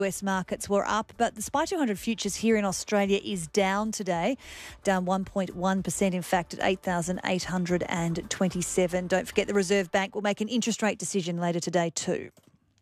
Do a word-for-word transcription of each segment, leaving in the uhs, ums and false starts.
U S markets were up, but the S P Y two hundred futures here in Australia is down today, down one point one percent, in fact, at eight thousand eight hundred twenty-seven. Don't forget the Reserve Bank will make an interest rate decision later today too.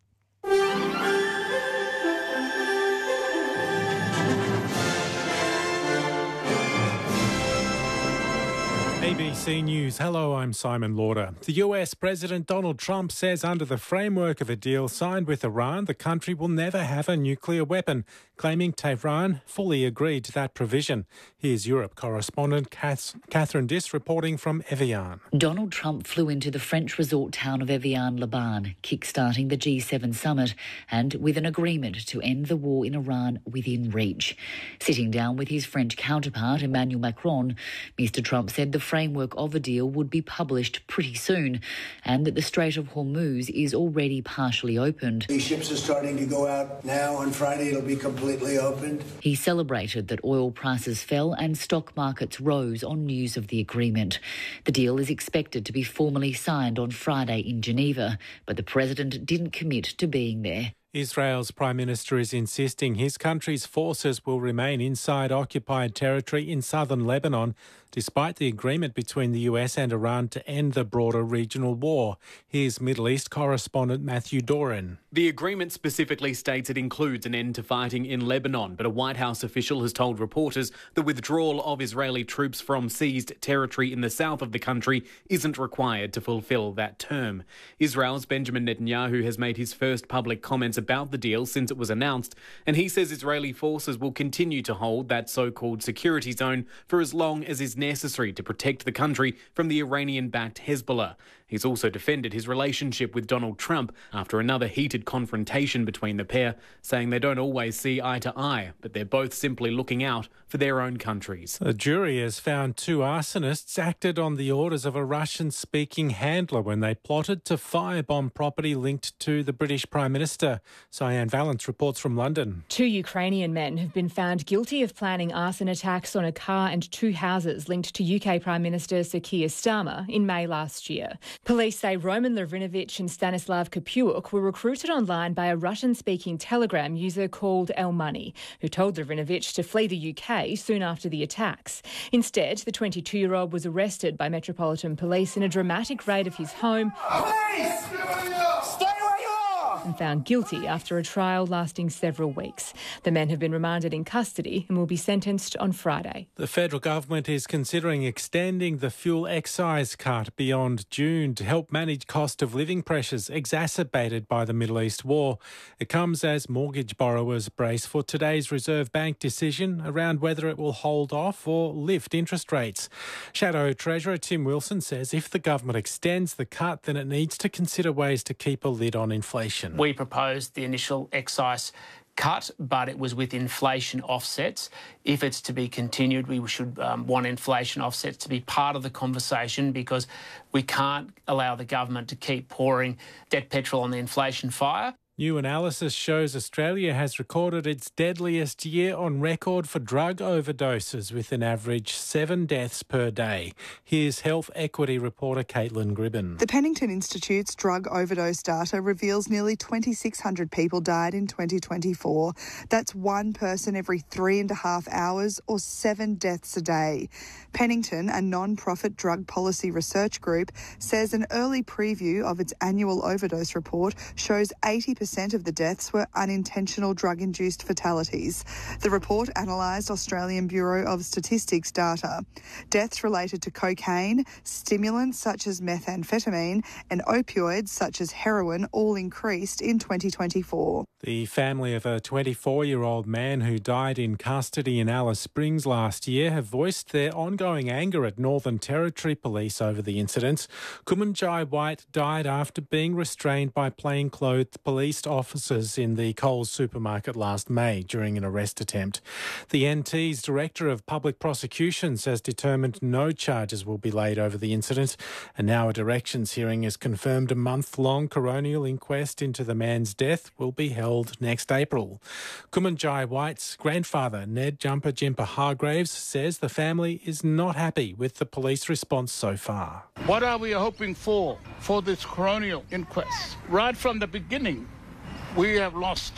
A B C News. Hello, I'm Simon Lauder. The U S President Donald Trump says under the framework of a deal signed with Iran, the country will never have a nuclear weapon, claiming Tehran fully agreed to that provision. Here's Europe correspondent Catherine Diss reporting from Evian. Donald Trump flew into the French resort town of Evian-les-Bains, kick-starting the G seven summit, and with an agreement to end the war in Iran within reach. Sitting down with his French counterpart, Emmanuel Macron, Mister Trump said the framework of a deal would be published pretty soon and that the Strait of Hormuz is already partially opened. These ships are starting to go out now. On Friday, it'll be completely opened. He celebrated that oil prices fell and stock markets rose on news of the agreement. The deal is expected to be formally signed on Friday in Geneva, but the president didn't commit to being there. Israel's Prime Minister is insisting his country's forces will remain inside occupied territory in southern Lebanon, despite the agreement between the U S and Iran to end the broader regional war. Here's Middle East correspondent Matthew Doran. The agreement specifically states it includes an end to fighting in Lebanon, but a White House official has told reporters the withdrawal of Israeli troops from seized territory in the south of the country isn't required to fulfill that term. Israel's Benjamin Netanyahu has made his first public comments about the deal since it was announced, and he says Israeli forces will continue to hold that so-called security zone for as long as is necessary to protect the country from the Iranian-backed Hezbollah. He's also defended his relationship with Donald Trump after another heated confrontation between the pair, saying they don't always see eye to eye, but they're both simply looking out for their own countries. A jury has found two arsonists acted on the orders of a Russian-speaking handler when they plotted to firebomb property linked to the British Prime Minister. Cyan Valance reports from London. Two Ukrainian men have been found guilty of planning arson attacks on a car and two houses linked to U K Prime Minister Sir Keir Starmer in May last year. Police say Roman Lovrinovich and Stanislav Kapiuk were recruited online by a Russian-speaking Telegram user called El Money, who told Lovrinovich to flee the U K soon after the attacks. Instead, the twenty-two-year-old was arrested by Metropolitan Police in a dramatic raid of his home. Police! Stay where you are! And found guilty after a trial lasting several weeks. The men have been remanded in custody and will be sentenced on Friday. The federal government is considering extending the fuel excise cut beyond June to help manage cost of living pressures exacerbated by the Middle East war. It comes as mortgage borrowers brace for today's Reserve Bank decision around whether it will hold off or lift interest rates. Shadow Treasurer Tim Wilson says if the government extends the cut, then it needs to consider ways to keep a lid on inflation. We proposed the initial excise cut, but it was with inflation offsets. If it's to be continued, we should um, want inflation offsets to be part of the conversation, because we can't allow the government to keep pouring debt petrol on the inflation fire. New analysis shows Australia has recorded its deadliest year on record for drug overdoses, with an average seven deaths per day. Here's health equity reporter Caitlin Gribben. The Pennington Institute's drug overdose data reveals nearly twenty-six hundred people died in twenty twenty-four. That's one person every three and a half hours, or seven deaths a day. Pennington, a non-profit drug policy research group, says an early preview of its annual overdose report shows eighty percent of the deaths were unintentional drug-induced fatalities. The report analysed Australian Bureau of Statistics data. Deaths related to cocaine, stimulants such as methamphetamine, and opioids such as heroin all increased in twenty twenty-four. The family of a twenty-four-year-old man who died in custody in Alice Springs last year have voiced their ongoing anger at Northern Territory Police over the incident. Kumanjai White died after being restrained by plainclothed police officers in the Coles supermarket last May during an arrest attempt. The N T's Director of Public Prosecutions has determined no charges will be laid over the incident, and now a directions hearing has confirmed a month-long coronial inquest into the man's death will be held next April. Kumanjai White's grandfather, Ned Jumper Jimper Hargraves, says the family is not happy with the police response so far. What are we hoping for, for this coronial inquest? Right from the beginning, we have lost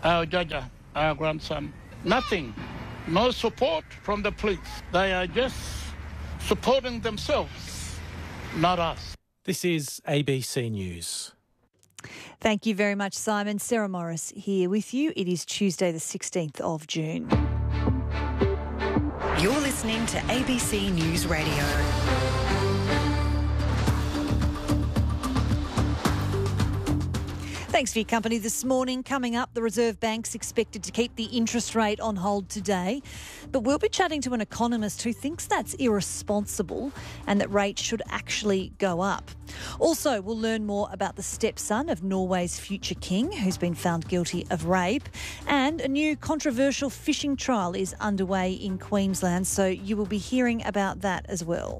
our Jaja, our grandson. Nothing. No support from the police. They are just supporting themselves, not us. This is A B C News. Thank you very much, Simon. Sarah Morris here with you. It is Tuesday the sixteenth of June. You're listening to A B C News Radio. Thanks for your company this morning. Coming up, the Reserve Bank's expected to keep the interest rate on hold today. But we'll be chatting to an economist who thinks that's irresponsible and that rates should actually go up. Also, we'll learn more about the stepson of Norway's future king, who's been found guilty of rape. And a new controversial fishing trial is underway in Queensland, so you will be hearing about that as well.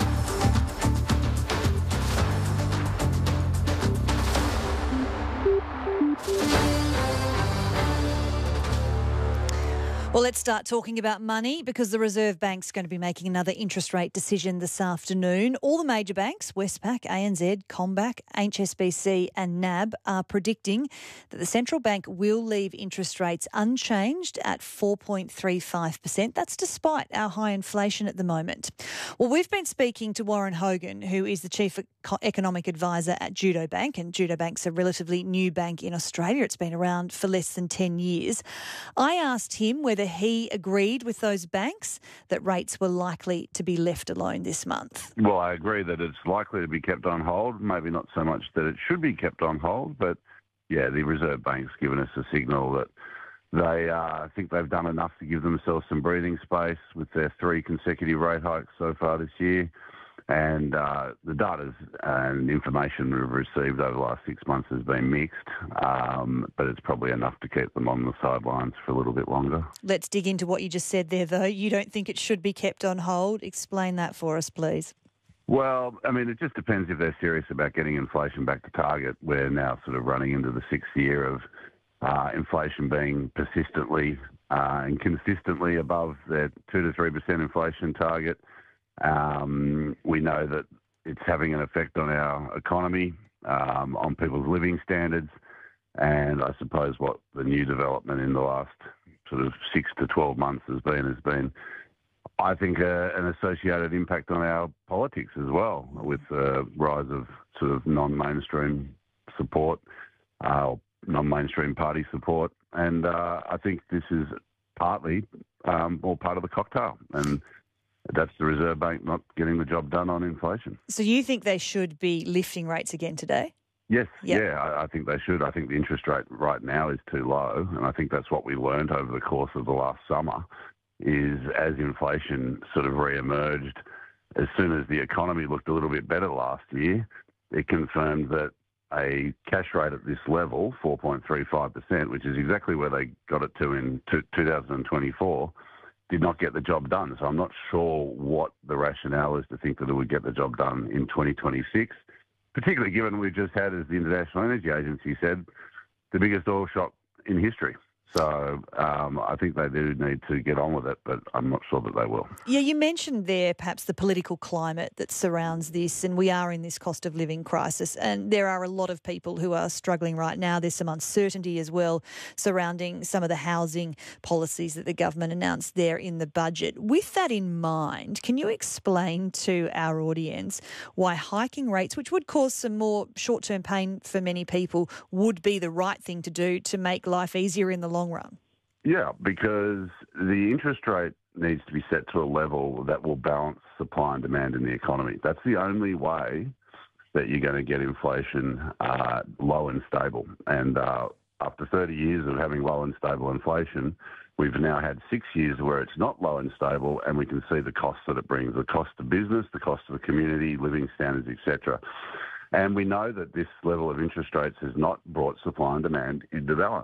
Well, let's start talking about money because the Reserve Bank's going to be making another interest rate decision this afternoon. All the major banks, Westpac, A N Z, CommBank, H S B C and N A B, are predicting that the central bank will leave interest rates unchanged at four point three five percent. That's despite our high inflation at the moment. Well, we've been speaking to Warren Hogan, who is the Chief Economic Advisor at Judo Bank, and Judo Bank's a relatively new bank in Australia. It's been around for less than ten years. I asked him whether he agreed with those banks that rates were likely to be left alone this month. Well, I agree that it's likely to be kept on hold, maybe not so much that it should be kept on hold, but yeah, the Reserve Bank's given us a signal that they uh, think they've done enough to give themselves some breathing space with their three consecutive rate hikes so far this year. And uh, the data and information we've received over the last six months has been mixed, um, but it's probably enough to keep them on the sidelines for a little bit longer. Let's dig into what you just said there, though. You don't think it should be kept on hold. Explain that for us, please. Well, I mean, it just depends if they're serious about getting inflation back to target. We're now sort of running into the sixth year of uh, inflation being persistently uh, and consistently above their two to three percent inflation target. Um, we know that it's having an effect on our economy, um, on people's living standards, and I suppose what the new development in the last sort of six to twelve months has been has been, I think, uh, an associated impact on our politics as well, with the rise of sort of non-mainstream support, uh, non-mainstream party support, and uh, I think this is partly um, all part of the cocktail, and that's the Reserve Bank not getting the job done on inflation. So you think they should be lifting rates again today? Yes, yep. yeah, I, I think they should. I think the interest rate right now is too low, and I think that's what we learned over the course of the last summer, is as inflation sort of re-emerged, as soon as the economy looked a little bit better last year, it confirmed that a cash rate at this level, four point three five percent, which is exactly where they got it to in two thousand twenty-four, did not get the job done. So I'm not sure what the rationale is to think that it would get the job done in twenty twenty-six, particularly given we've just had, as the International Energy Agency said, the biggest oil shock in history. So um, I think they do need to get on with it, but I'm not sure that they will. Yeah, you mentioned there perhaps the political climate that surrounds this, and we are in this cost of living crisis, and there are a lot of people who are struggling right now. There's some uncertainty as well surrounding some of the housing policies that the government announced there in the budget. With that in mind, can you explain to our audience why hiking rates, which would cause some more short-term pain for many people, would be the right thing to do to make life easier in the long run? Yeah, because the interest rate needs to be set to a level that will balance supply and demand in the economy. That's the only way that you're going to get inflation uh, low and stable. And uh, after thirty years of having low and stable inflation, we've now had six years where it's not low and stable, and we can see the costs that it brings, the cost of business, the cost of the community, living standards, et cetera. And we know that this level of interest rates has not brought supply and demand into balance.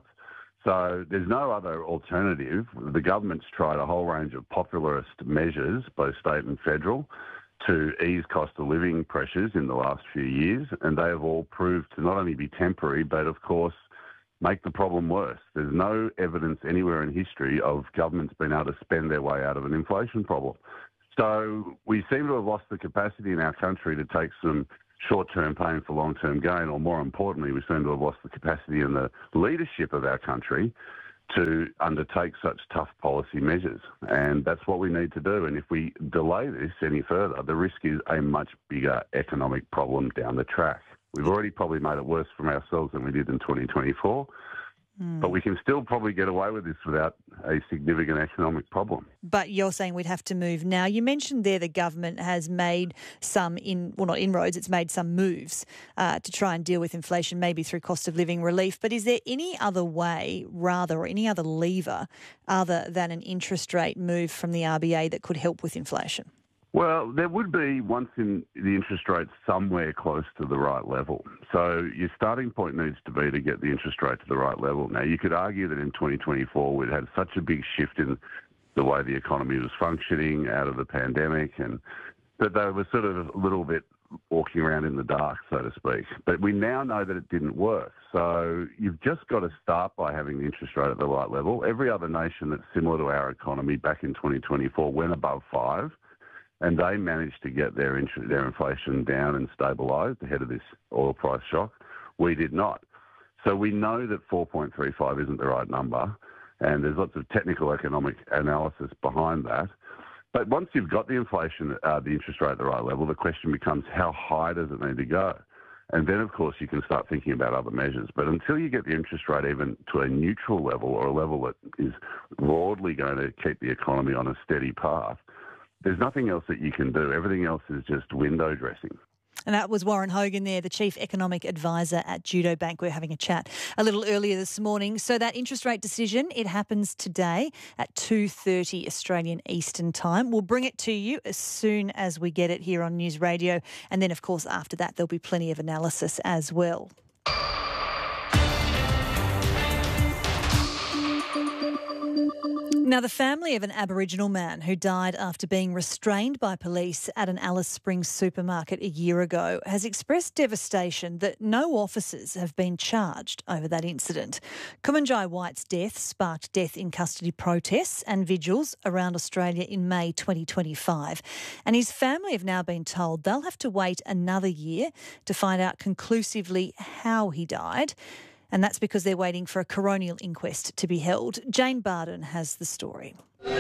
So there's no other alternative. The government's tried a whole range of popularist measures, both state and federal, to ease cost of living pressures in the last few years, and they have all proved to not only be temporary, but of course make the problem worse. There's no evidence anywhere in history of governments being able to spend their way out of an inflation problem. So we seem to have lost the capacity in our country to take some short-term pain for long-term gain, or more importantly, we seem to have lost the capacity and the leadership of our country to undertake such tough policy measures. And that's what we need to do. And if we delay this any further, the risk is a much bigger economic problem down the track. We've already probably made it worse from ourselves than we did in twenty twenty-four. Mm. But we can still probably get away with this without a significant economic problem. But you're saying we'd have to move now. You mentioned there the government has made some, in well, not inroads, it's made some moves uh, to try and deal with inflation, maybe through cost of living relief. But is there any other way, rather, or any other lever other than an interest rate move from the R B A that could help with inflation? Well, there would be, once in the interest rate somewhere close to the right level. So your starting point needs to be to get the interest rate to the right level. Now, you could argue that in twenty twenty-four we'd had such a big shift in the way the economy was functioning out of the pandemic, and that they were sort of a little bit walking around in the dark, so to speak. But we now know that it didn't work. So you've just got to start by having the interest rate at the right level. Every other nation that's similar to our economy back in twenty twenty-four went above five. And they managed to get their interest, their inflation down and stabilised ahead of this oil price shock. We did not. So we know that four point three five isn't the right number, and there's lots of technical economic analysis behind that. But once you've got the inflation, uh, the interest rate at the right level, the question becomes how high does it need to go? And then, of course, you can start thinking about other measures. But until you get the interest rate even to a neutral level, or a level that is broadly going to keep the economy on a steady path, there's nothing else that you can do. Everything else is just window dressing. And that was Warren Hogan there, the Chief Economic Advisor at Judo Bank. We were having a chat a little earlier this morning. So that interest rate decision, it happens today at two thirty Australian Eastern Time. We'll bring it to you as soon as we get it here on News Radio. And then, of course, after that, there'll be plenty of analysis as well. Now, the family of an Aboriginal man who died after being restrained by police at an Alice Springs supermarket a year ago has expressed devastation that no officers have been charged over that incident. Kumanjai White's death sparked death in custody protests and vigils around Australia in May twenty twenty-five. And his family have now been told they'll have to wait another year to find out conclusively how he died. And that's because they're waiting for a coronial inquest to be held. Jane Barden has the story.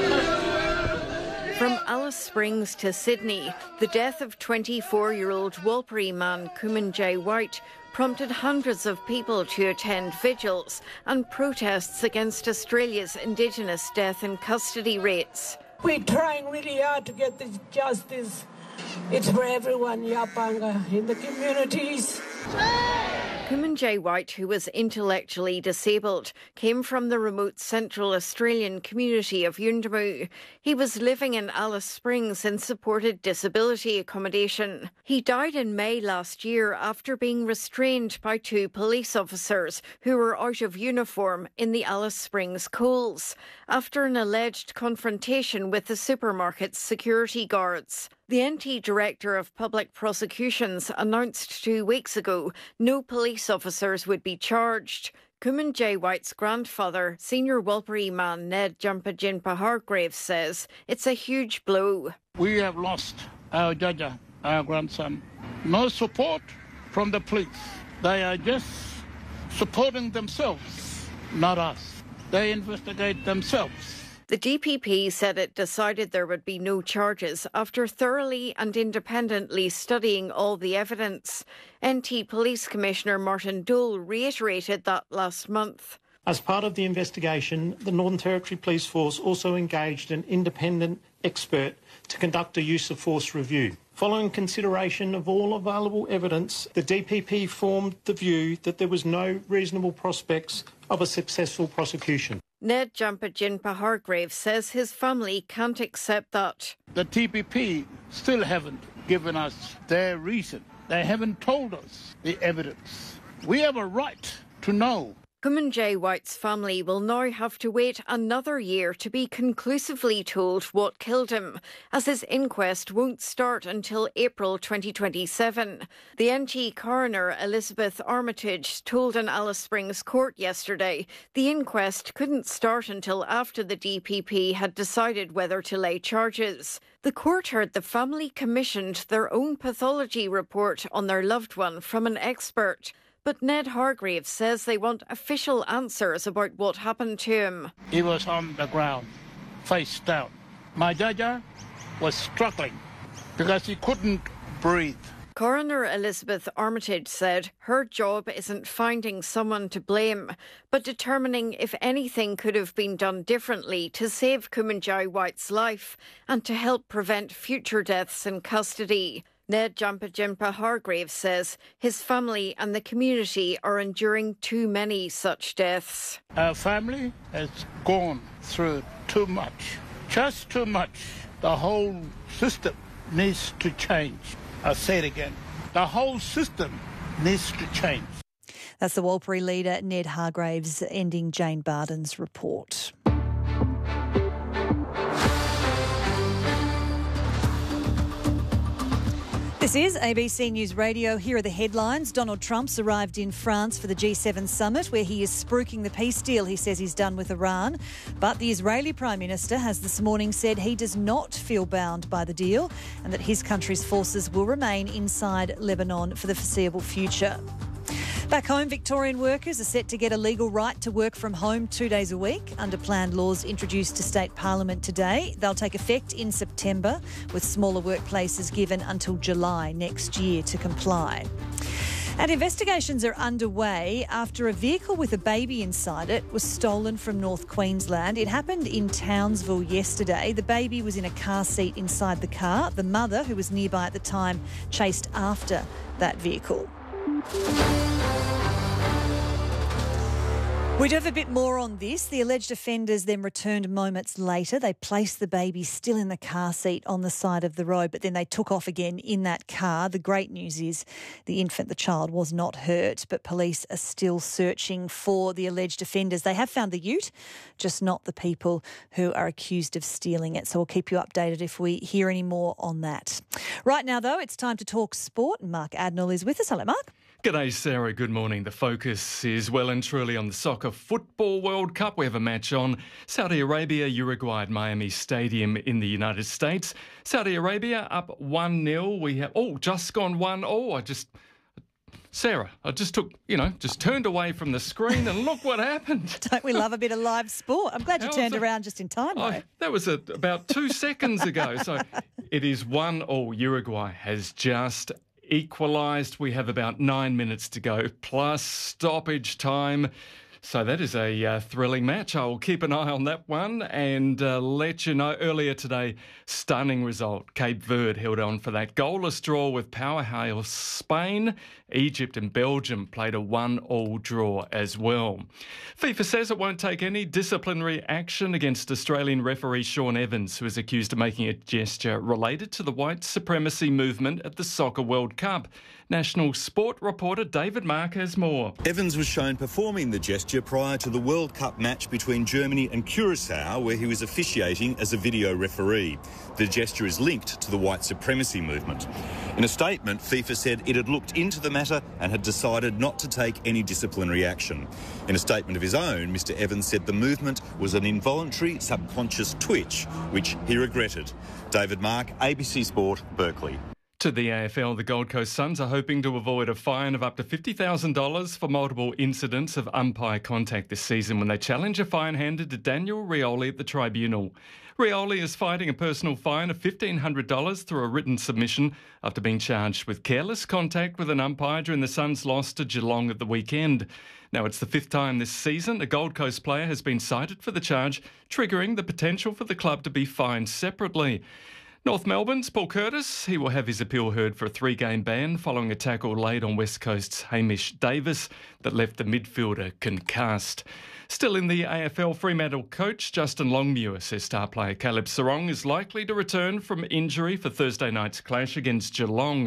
From Alice Springs to Sydney, the death of twenty-four-year-old Warlpiri man Kumanjai White prompted hundreds of people to attend vigils and protests against Australia's Indigenous death and custody rates. We're trying really hard to get this justice. It's for everyone, Yapanga, in the communities. Kumanjai White, who was intellectually disabled, came from the remote Central Australian community of Yuendumu. He was living in Alice Springs in supported disability accommodation. He died in May last year after being restrained by two police officers who were out of uniform in the Alice Springs Coles after an alleged confrontation with the supermarket's security guards. The N T Director of Public Prosecutions announced two weeks ago no police officers would be charged. Kumanjai White's grandfather, senior Warlpiri man Ned Jumpajinpa Hargraves, says it's a huge blow. We have lost our Jaja, our grandson. No support from the police. They are just supporting themselves, not us. They investigate themselves. The D P P said it decided there would be no charges after thoroughly and independently studying all the evidence. N T Police Commissioner Martin Dole reiterated that last month. As part of the investigation, the Northern Territory Police Force also engaged an independent expert to conduct a use of force review. Following consideration of all available evidence, the D P P formed the view that there was no reasonable prospects of a successful prosecution. Ned Jumpajinpa Hargraves says his family can't accept that. The T P P still haven't given us their reason. They haven't told us the evidence. We have a right to know. Kumanjayi White's family will now have to wait another year to be conclusively told what killed him, as his inquest won't start until April twenty twenty-seven. The N T coroner Elizabeth Armitage told an Alice Springs court yesterday the inquest couldn't start until after the D P P had decided whether to lay charges. The court heard the family commissioned their own pathology report on their loved one from an expert. But Ned Hargreaves says they want official answers about what happened to him. He was on the ground, face down. My Jaja was struggling because he couldn't breathe. Coroner Elizabeth Armitage said her job isn't finding someone to blame, but determining if anything could have been done differently to save Kumanjayi White's life and to help prevent future deaths in custody. Ned Jampajimpa Hargreaves says his family and the community are enduring too many such deaths. Our family has gone through too much, just too much. The whole system needs to change. I'll say it again. The whole system needs to change. That's the Warlpiri leader, Ned Hargreaves, ending Jane Barden's report. This is A B C News Radio. Here are the headlines. Donald Trump's arrived in France for the G seven summit, where he is spruiking the peace deal he says he's done with Iran. But the Israeli Prime Minister has this morning said he does not feel bound by the deal and that his country's forces will remain inside Lebanon for the foreseeable future. Back home, Victorian workers are set to get a legal right to work from home two days a week under planned laws introduced to state parliament today. They'll take effect in September, with smaller workplaces given until July next year to comply. And investigations are underway after a vehicle with a baby inside it was stolen from North Queensland. It happened in Townsville yesterday. The baby was in a car seat inside the car. The mother, who was nearby at the time, chased after that vehicle. We do have a bit more on this. The alleged offenders then returned moments later. They placed the baby still in the car seat on the side of the road, but then they took off again in that car. The great news is the infant, the child, was not hurt, but police are still searching for the alleged offenders. They have found the ute, just not the people who are accused of stealing it. So we'll keep you updated if we hear any more on that. Right now, though, it's time to talk sport. Mark Adnall is with us. Hello, Mark. G'day, Sarah. Good morning. The focus is well and truly on the Soccer Football World Cup. We have a match on. Saudi Arabia, Uruguay at Miami Stadium in the United States. Saudi Arabia up one nil. We have, oh, just gone one oh. I just, Sarah, I just took, you know, just turned away from the screen and look what happened. Don't we love a bit of live sport? I'm glad you How turned that? around just in time, though. Oh, that was a, about two seconds ago. So it is one all. Uruguay has just equalised. We have about nine minutes to go, plus stoppage time. So that is a uh, thrilling match. I will keep an eye on that one and uh, let you know. Earlier today, stunning result. Cape Verde held on for that goalless draw with powerhouse Spain. Egypt and Belgium played a one all draw as well. FIFA says it won't take any disciplinary action against Australian referee Sean Evans, who is accused of making a gesture related to the white supremacy movement at the Soccer World Cup. National Sport reporter David Mark has more. Evans was shown performing the gesture prior to the World Cup match between Germany and Curaçao, where he was officiating as a video referee. The gesture is linked to the white supremacy movement. In a statement, FIFA said it had looked into the matter and had decided not to take any disciplinary action. In a statement of his own, Mister Evans said the movement was an involuntary subconscious twitch, which he regretted. David Mark, A B C Sport, Berkeley. To the A F L, the Gold Coast Suns are hoping to avoid a fine of up to fifty thousand dollars for multiple incidents of umpire contact this season when they challenge a fine handed to Daniel Rioli at the tribunal. Rioli is fighting a personal fine of fifteen hundred dollars through a written submission after being charged with careless contact with an umpire during the Suns' loss to Geelong at the weekend. Now, it's the fifth time this season a Gold Coast player has been cited for the charge, triggering the potential for the club to be fined separately. North Melbourne's Paul Curtis, he will have his appeal heard for a three-game ban following a tackle laid on West Coast's Hamish Davis that left the midfielder concussed. Still in the A F L, Fremantle coach Justin Longmuir says star player Caleb Serong is likely to return from injury for Thursday night's clash against Geelong.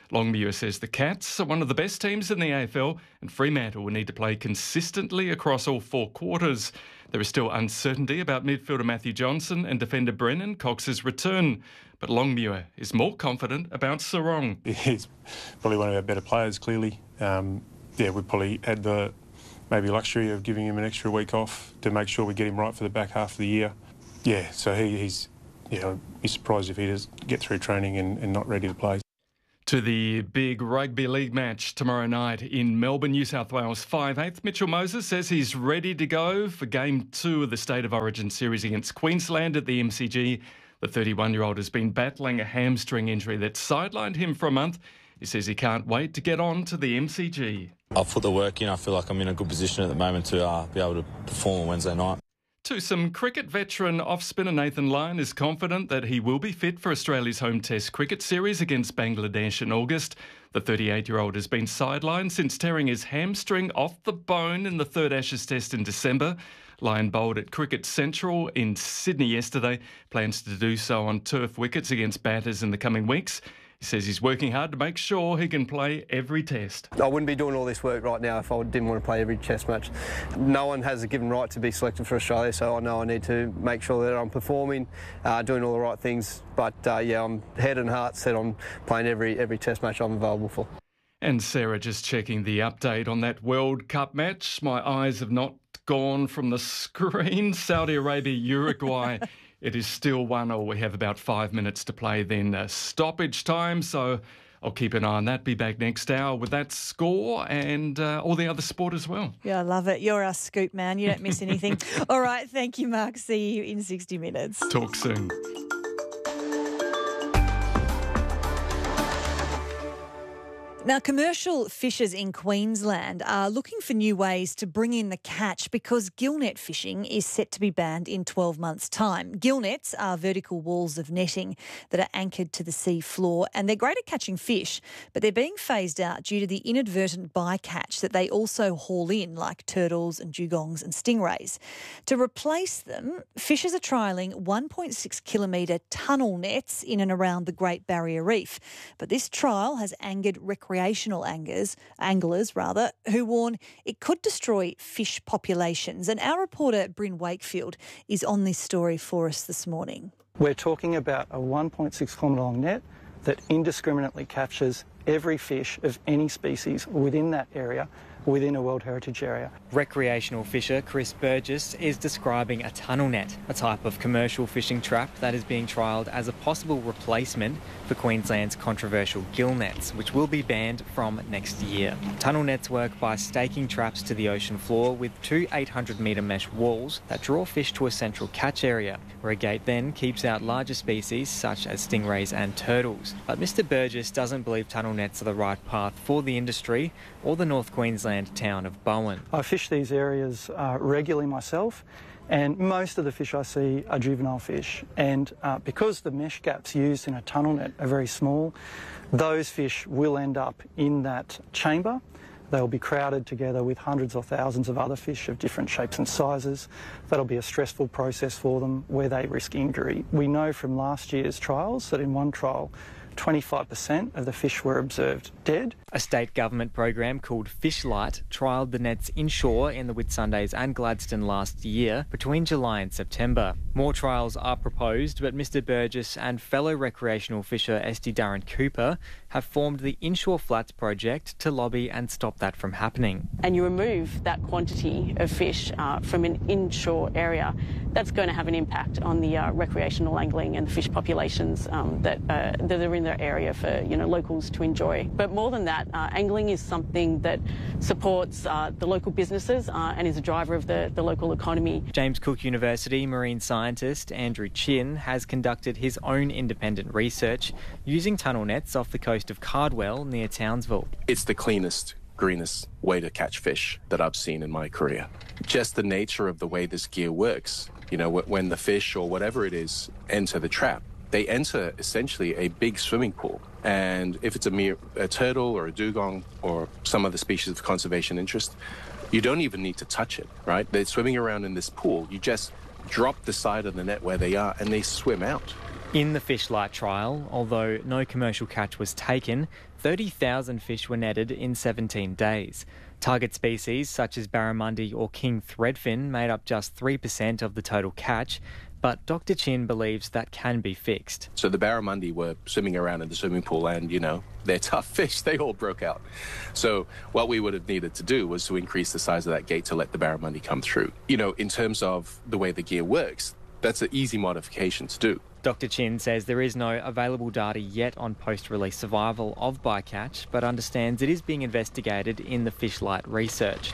Longmuir says the Cats are one of the best teams in the A F L and Fremantle will need to play consistently across all four quarters. There is still uncertainty about midfielder Matthew Johnson and defender Brennan Cox's return, but Longmuir is more confident about Sarong. He's probably one of our better players, clearly. Um, yeah, we probably had the maybe luxury of giving him an extra week off to make sure we get him right for the back half of the year. Yeah, so he, he's, yeah, I'd be surprised if he does get through training and, and not ready to play. To the big rugby league match tomorrow night in Melbourne, New South Wales five eighth. Mitchell Moses says he's ready to go for game two of the State of Origin series against Queensland at the M C G. The thirty-one-year-old has been battling a hamstring injury that sidelined him for a month. He says he can't wait to get on to the M C G. I've put the work in. I feel like I'm in a good position at the moment to uh, be able to perform on Wednesday night. To some cricket veteran off-spinner Nathan Lyon is confident that he will be fit for Australia's home Test cricket series against Bangladesh in August. The thirty-eight-year-old has been sidelined since tearing his hamstring off the bone in the third Ashes Test in December. Lyon bowled at Cricket Central in Sydney yesterday, plans to do so on turf wickets against batters in the coming weeks. He says he's working hard to make sure he can play every test. I wouldn't be doing all this work right now if I didn't want to play every test match. No one has a given right to be selected for Australia, so I know I need to make sure that I'm performing, uh, doing all the right things. But uh, yeah, I'm head and heart set on playing every every test match I'm available for. And Sarah, just checking the update on that World Cup match. My eyes have not gone from the screen. Saudi Arabia, Uruguay. It is still one all. We have about five minutes to play, then uh, stoppage time. So I'll keep an eye on that. Be back next hour with that score and uh, all the other sport as well. Yeah, I love it. You're our scoop man. You don't miss anything. All right. Thank you, Mark. See you in sixty minutes. Talk soon. Now, commercial fishers in Queensland are looking for new ways to bring in the catch because gillnet fishing is set to be banned in twelve months' time. Gillnets are vertical walls of netting that are anchored to the sea floor and they're great at catching fish, but they're being phased out due to the inadvertent bycatch that they also haul in, like turtles and dugongs and stingrays. To replace them, fishers are trialling one point six kilometre tunnel nets in and around the Great Barrier Reef. But this trial has angered recreational recreational anglers, anglers rather, who warn it could destroy fish populations. And our reporter, Bryn Wakefield, is on this story for us this morning. We're talking about a one point six kilometre long net that indiscriminately captures every fish of any species within that area, within a World Heritage Area. Recreational fisher Chris Burgess is describing a tunnel net, a type of commercial fishing trap that is being trialled as a possible replacement for Queensland's controversial gill nets, which will be banned from next year. Tunnel nets work by staking traps to the ocean floor with two eight hundred metre mesh walls that draw fish to a central catch area, where a gate then keeps out larger species such as stingrays and turtles. But Mister Burgess doesn't believe tunnel nets are the right path for the industry or the North Queensland town of Bowen. I fish these areas uh, regularly myself, and most of the fish I see are juvenile fish. And uh, because the mesh gaps used in a tunnel net are very small, those fish will end up in that chamber. They'll be crowded together with hundreds or thousands of other fish of different shapes and sizes. That'll be a stressful process for them where they risk injury. We know from last year's trials that in one trial, twenty-five percent of the fish were observed dead. A state government program called Fishlight trialled the nets inshore in the Whitsundays and Gladstone last year between July and September. More trials are proposed, but Mister Burgess and fellow recreational fisher Esty Darren Cooper have formed the Inshore Flats project to lobby and stop that from happening. And you remove that quantity of fish uh, from an inshore area, that's going to have an impact on the uh, recreational angling and the fish populations um, that, uh, that are in their area for you know locals to enjoy. But more than that, uh, angling is something that supports uh, the local businesses uh, and is a driver of the, the local economy. James Cook University marine scientist Andrew Chin has conducted his own independent research using tunnel nets off the coast of Cardwell near Townsville. It's the cleanest, greenest way to catch fish that I've seen in my career. Just the nature of the way this gear works, you know, when the fish or whatever it is enter the trap, they enter essentially a big swimming pool. And if it's a, mere, a turtle or a dugong or some other species of conservation interest, you don't even need to touch it, right? They're swimming around in this pool. You just drop the side of the net where they are and they swim out. In the Fishlight trial, although no commercial catch was taken, thirty thousand fish were netted in seventeen days. Target species such as barramundi or king threadfin made up just three percent of the total catch, but Doctor Chin believes that can be fixed. So the barramundi were swimming around in the swimming pool and, you know, they're tough fish. They all broke out. So what we would have needed to do was to increase the size of that gate to let the barramundi come through. You know, in terms of the way the gear works, that's an easy modification to do. Doctor Chin says there is no available data yet on post-release survival of bycatch, but understands it is being investigated in the Fishlight research.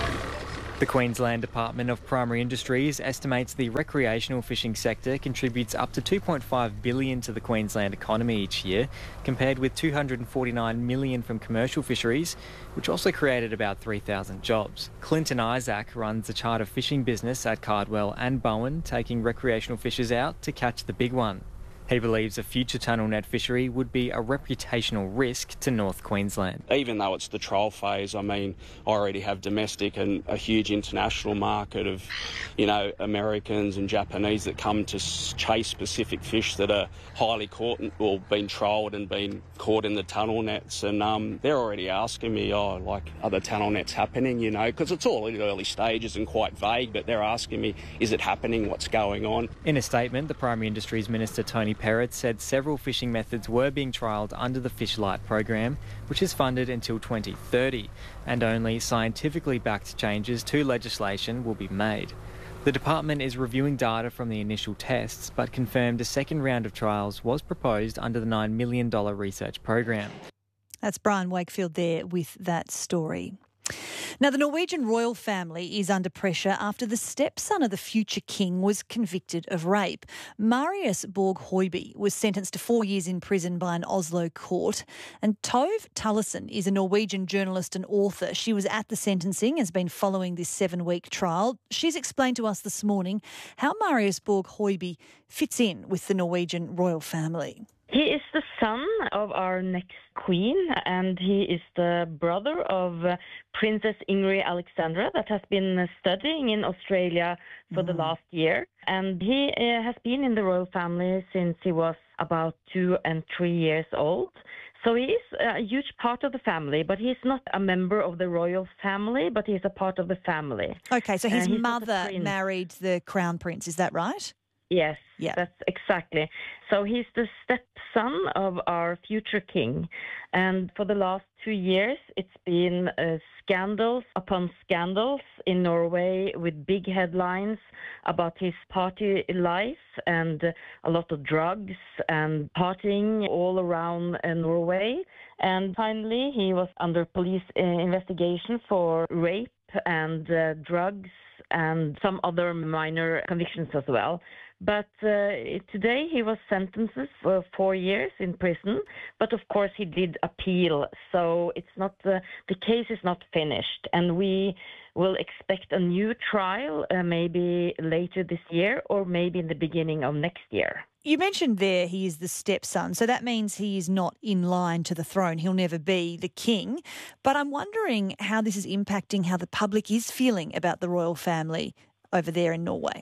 The Queensland Department of Primary Industries estimates the recreational fishing sector contributes up to two point five billion dollars to the Queensland economy each year, compared with two hundred forty-nine million dollars from commercial fisheries, which also created about three thousand jobs. Clinton Isaac runs a charter fishing business at Cardwell and Bowen, taking recreational fishers out to catch the big one. He believes a future tunnel net fishery would be a reputational risk to North Queensland. Even though it's the trial phase, I mean, I already have domestic and a huge international market of, you know, Americans and Japanese that come to chase specific fish that are highly caught or been trialled and been caught in the tunnel nets. And um, they're already asking me, oh, like, are the tunnel nets happening, you know, because it's all in early stages and quite vague, but they're asking me, is it happening, what's going on? In a statement, the Primary Industries Minister Tony Perrott said several fishing methods were being trialled under the Fishlight program, which is funded until twenty thirty, and only scientifically backed changes to legislation will be made. The department is reviewing data from the initial tests, but confirmed a second round of trials was proposed under the nine million dollars research program. That's Brian Wakefield there with that story. Now, the Norwegian royal family is under pressure after the stepson of the future king was convicted of rape. Marius Borg Høiby was sentenced to four years in prison by an Oslo court. And Tove Tullesen is a Norwegian journalist and author. She was at the sentencing, has been following this seven-week trial. She's explained to us this morning how Marius Borg Høiby fits in with the Norwegian royal family. He is the son of our next queen, and he is the brother of uh, Princess Ingrid Alexandra that has been uh, studying in Australia for mm. the last year. And he uh, has been in the royal family since he was about two and three years old. So he is a huge part of the family, but he's not a member of the royal family, but he's a part of the family. Okay, so his uh, mother married the crown prince, is that right? Yes, yeah. That's exactly. So he's the stepson of our future king. And for the last two years, it's been uh, scandals upon scandals in Norway with big headlines about his party life and uh, a lot of drugs and partying all around uh, Norway. And finally, he was under police uh, investigation for rape and uh, drugs and some other minor convictions as well. But uh, today he was sentenced for four years in prison, but of course he did appeal, so it's not uh, the case is not finished, and we will expect a new trial uh, maybe later this year or maybe in the beginning of next year. You mentioned there he is the stepson, so that means he is not in line to the throne. He'll never be the king. But I'm wondering how this is impacting how the public is feeling about the royal family over there in Norway.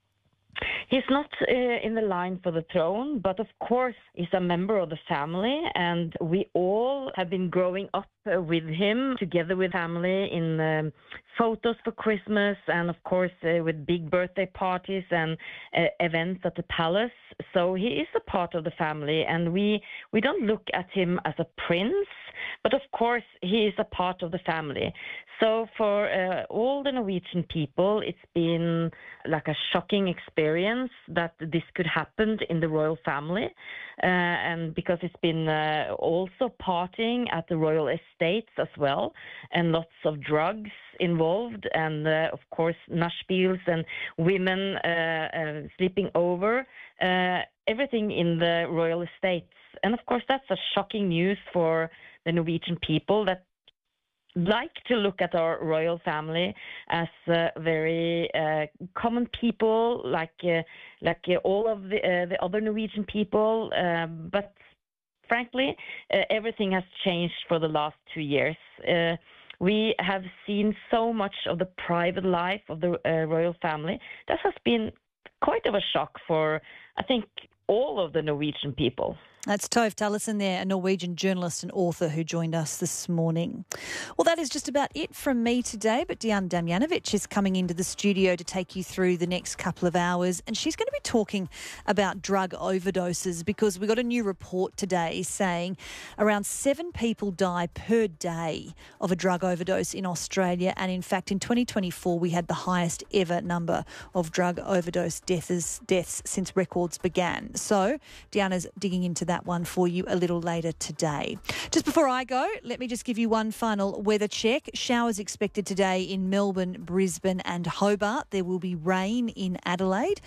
He's not uh, in the line for the throne, but of course he's a member of the family, and we all have been growing up uh, with him, together with family, in um, photos for Christmas, and of course uh, with big birthday parties and uh, events at the palace. So he is a part of the family, and we, we don't look at him as a prince, but of course he is a part of the family. So for uh, all the Norwegian people, it's been like a shocking experience that this could happen in the royal family, uh, and because it's been uh, also partying at the royal estates as well, and lots of drugs involved, and uh, of course nachspiels and women uh, uh, sleeping over, uh, everything in the royal estates. And of course that's a shocking news for the Norwegian people that like to look at our royal family as uh, very uh, common people, like uh, like uh, all of the uh, the other Norwegian people. Um, but frankly, uh, everything has changed for the last two years. Uh, we have seen so much of the private life of the uh, royal family. That has been quite of a shock for, I think, all of the Norwegian people. That's Tove Tallesen there, a Norwegian journalist and author who joined us this morning. Well, that is just about it from me today, but Diana Damjanovic is coming into the studio to take you through the next couple of hours, and she's going to be talking about drug overdoses because we got a new report today saying around seven people die per day of a drug overdose in Australia, and in fact in twenty twenty-four we had the highest ever number of drug overdose deaths, deaths since records began. So Diana's digging into that one for you a little later today. Just before I go, let me just give you one final weather check. Showers expected today in Melbourne, Brisbane and Hobart. There will be rain in Adelaide.